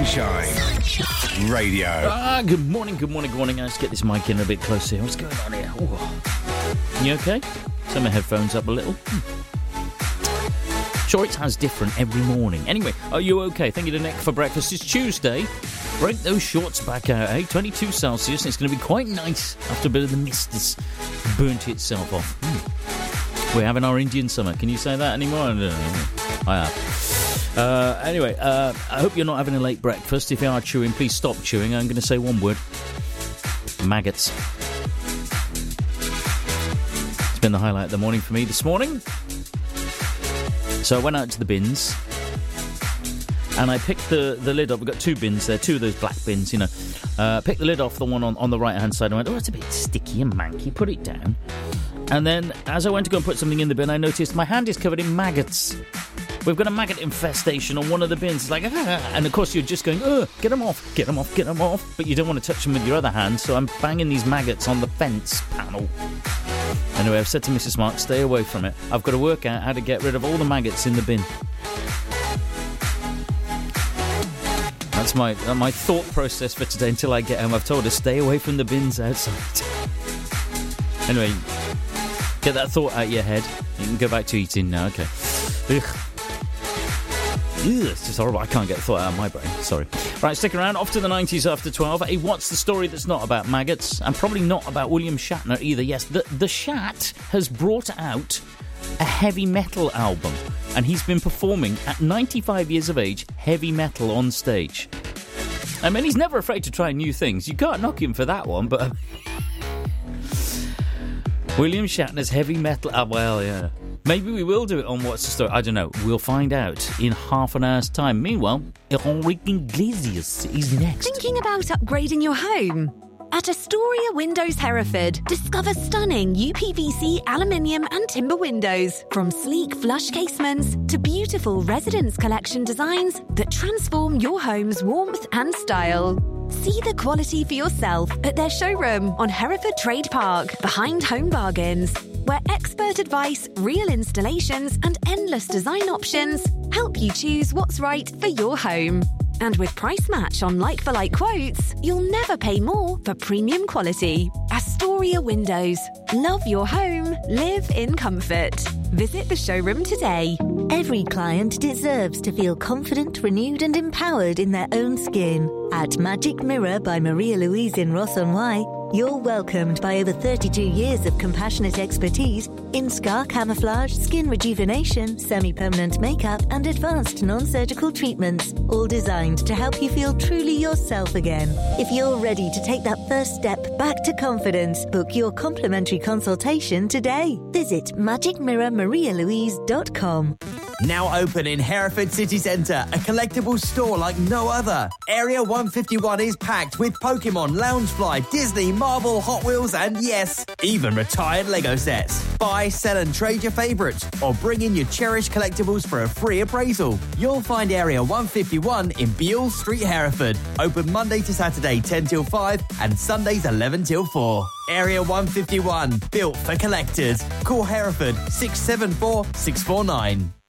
Sunshine Radio. Good morning. Let's get this mic in a bit closer. What's going on here? Ooh. You okay? Turn my headphones up a little. Sure, it sounds different every morning. Anyway, are you okay? Thank you to Nick for breakfast. It's Tuesday. Break those shorts back out, 22 Celsius. It's going to be quite nice after a bit of the mist has burnt itself off. We're having our Indian summer. Can you say that anymore? I have. Anyway, I hope you're not having a late breakfast. If you are chewing, please stop chewing. I'm going to say one word. Maggots. It's been the highlight of the morning for me this morning. So I went out to the bins and I picked the lid off. We've got two bins there, two of those black bins, you know. Picked the lid off the one on the right-hand side. I went, it's a bit sticky and manky. Put it down. And then as I went to go and put something in the bin, I noticed my hand is covered in maggots. We've got a maggot infestation on one of the bins. It's like, and of course you're just going, get them off. But you don't want to touch them with your other hand, so I'm banging these maggots on the fence panel. Anyway, I've said to Mrs. Mark, stay away from it. I've got to work out how to get rid of all the maggots in the bin. That's my thought process for today until I get home. I've told her, stay away from the bins outside. Anyway, get that thought out of your head. You can go back to eating now, okay. Ugh, it's just horrible. I can't get the thought out of my brain. Sorry. Right, stick around. Off to the 90s after 12. Hey, what's the story that's not about maggots? And probably not about William Shatner either. Yes, the Shat has brought out a heavy metal album. And he's been performing, at 95 years of age, heavy metal on stage. I mean, he's never afraid to try new things. You can't knock him for that one, but... William Shatner's heavy metal... well, yeah... Maybe we will do it on What's the Story. I don't know. We'll find out in half an hour's time. Meanwhile, Enrique Iglesias is next. Thinking about upgrading your home? At Astoria Windows Hereford, discover stunning UPVC, aluminium and timber windows. From sleek flush casements to beautiful residence collection designs that transform your home's warmth and style. See the quality for yourself at their showroom on Hereford Trade Park, behind Home Bargains, where expert advice, real installations and endless design options help you choose what's right for your home. And with Price Match on like-for-like quotes, you'll never pay more for premium quality. Astoria Windows. Love your home. Live in comfort. Visit the showroom today. Every client deserves to feel confident, renewed and empowered in their own skin. At Magic Mirror by Maria Louise in Ross-on-Wye, you're welcomed by over 32 years of compassionate expertise in scar camouflage, skin rejuvenation, semi-permanent makeup and advanced non-surgical treatments, all designed to help you feel truly yourself again. If you're ready to take that first step back to confidence, book your complimentary consultation today. Visit magicmirrormarialouise.com. Now open in Hereford City Centre, a collectibles store like no other. Area 151 is packed with Pokemon, Loungefly, Disney, Marvel, Hot Wheels and yes, even retired Lego sets. Buy, sell and trade your favourites or bring in your cherished collectibles for a free appraisal. You'll find Area 151 in Beale Street, Hereford. Open Monday to Saturday 10 till 5 and Sundays 11 till 4. Area 151, built for collectors. Call Hereford 674 649.